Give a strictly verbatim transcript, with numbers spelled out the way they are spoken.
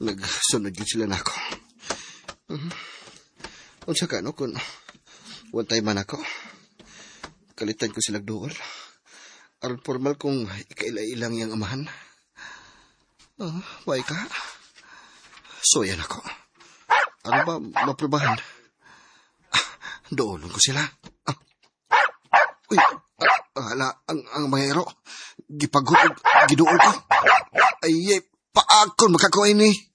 Nagsunod yun sila na ako. Uh-huh. Unsa ka, no? Kung wantay man ako, kalitan ko silang duol. Aron formal kung ikaila-ilang yung amahan. Uh, Why ka? So yan ako. Ano ba maprobahan? Ah, doon ko sila. Ah. Uy, ah, ala, ang, ang mga hero, gipagod, giduol ko. Ay, paakon makakuha ini.